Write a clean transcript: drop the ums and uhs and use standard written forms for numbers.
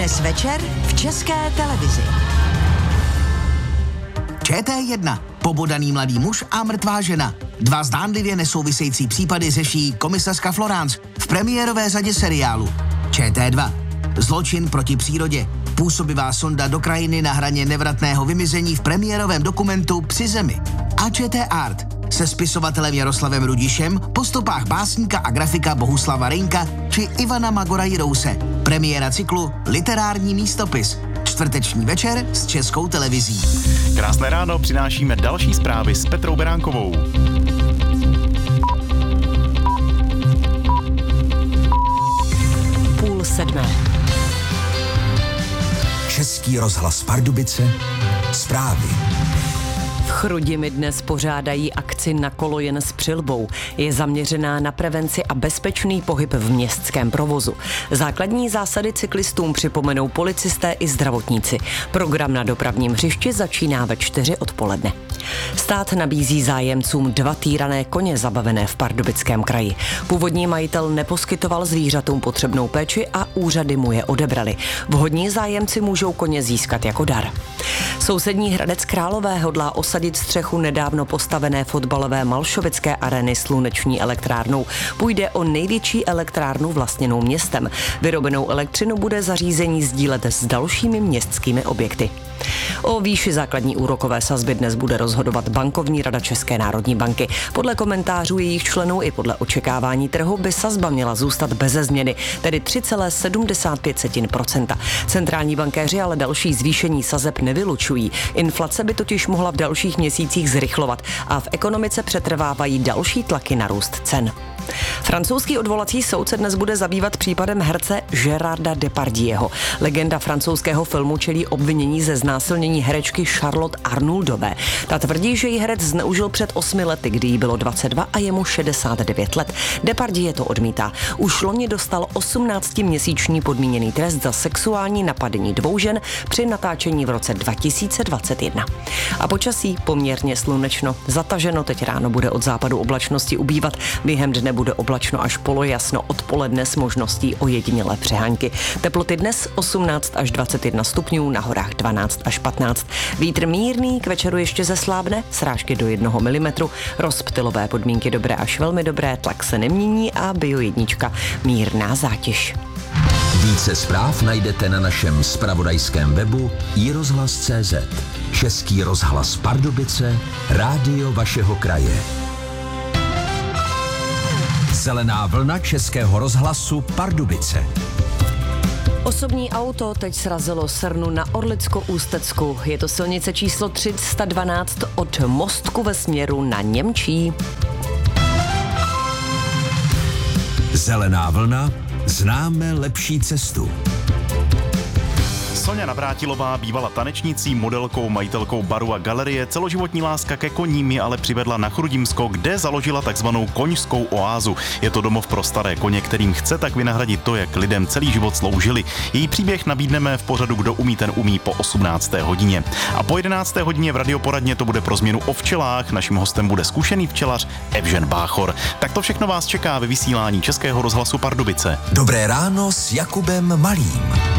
Dnes večer v České televizi. ČT1. Pobodaný mladý muž a mrtvá žena. Dva zdánlivě nesouvisející případy řeší komisařka Florence v premiérové řadě seriálu. ČT2. Zločin proti přírodě. Působivá sonda do krajiny na hraně nevratného vymizení v premiérovém dokumentu Při zemi. A ČT Art se spisovatelem Jaroslavem Rudišem po stopách básníka a grafika Bohuslava Reynka či Ivana Magora Jirouse. Premiéra cyklu Literární místopis. Čtvrteční večer s Českou televizí. Krásné ráno, přinášíme další zprávy s Petrou Beránkovou. Půl sedmé. Český rozhlas Pardubice, zprávy. V Chrudimi dnes pořádají akci Na kolo jen s přilbou. Je zaměřená na prevenci a bezpečný pohyb v městském provozu. Základní zásady cyklistům připomenou policisté i zdravotníci. Program na dopravním hřišti začíná ve 4 odpoledne. Stát nabízí zájemcům 2 týrané koně zabavené v Pardubickém kraji. Původní majitel neposkytoval zvířatům potřebnou péči a úřady mu je odebrali. Vhodní zájemci můžou koně získat jako dar. Sousední Hradec Králové hodlá osadit střechu nedávno postavené fotbalové Malšovické arény sluneční elektrárnou. Půjde o největší elektrárnu vlastněnou městem. Vyrobenou elektřinu bude zařízení sdílet s dalšími městskými objekty. O výši základní úrokové sazby dnes bude rozhodovat Bankovní rada České národní banky. Podle komentářů jejich členů i podle očekávání trhu by sazba měla zůstat beze změny, tedy 3,75%. Centrální bankéři ale další zvýšení sazeb nevylučují. Inflace by totiž mohla v dalších měsících zrychlovat a v ekonomice přetrvávají další tlaky na růst cen. Francouzský odvolací soud se dnes bude zabývat případem herce Gérarda Depardieuho. Legenda francouzského filmu čelí obvinění ze znásilnění herečky Charlotte Arnoldové. Ta tvrdí, že ji herec zneužil před 8 lety, kdy jí bylo 22 a jemu 69 let. Depardieu to odmítá. Už loni dostal 18měsíční podmíněný trest za sexuální napadení 2 žen při natáčení v roce 2021. A počasí poměrně slunečno. Zataženo, teď ráno bude od západu oblačnosti ubývat. Během dne bude oblačno až polojasno, odpoledne s možností ojedinělé přehánky. Teploty dnes 18 až 21 stupňů, na horách 12 až 15. Vítr mírný, k večeru ještě zeslábne, srážky do 1 mm, rozptylové podmínky dobré až velmi dobré, tlak se nemění a Bio1 mírná zátěž. Více zpráv najdete na našem zpravodajském webu iRozhlas.cz. Český rozhlas Pardubice, rádio vašeho kraje. Zelená vlna Českého rozhlasu Pardubice. Osobní auto teď srazilo srnu na Orlicko-Ústecku. Je to silnice číslo 312 od Mostku ve směru na Němčí. Zelená vlna, známe lepší cestu. Soňa Navrátilová bývala tanečnicí, modelkou, majitelkou baru a galerie. Celoživotní láska ke koním ji ale přivedla na Chrudimsko, kde založila takzvanou koňskou oázu. Je to domov pro staré koně, kterým chce tak vynahradit to, jak lidem celý život sloužili. Její příběh nabídneme v pořadu Kdo umí, ten umí po 18. hodině. A po 11. hodině v radioporadně to bude pro změnu o včelách. Naším hostem bude zkušený včelař Evžen Báchor. Tak to všechno vás čeká ve vysílání Českého rozhlasu Pardubice. Dobré ráno s Jakubem Malým.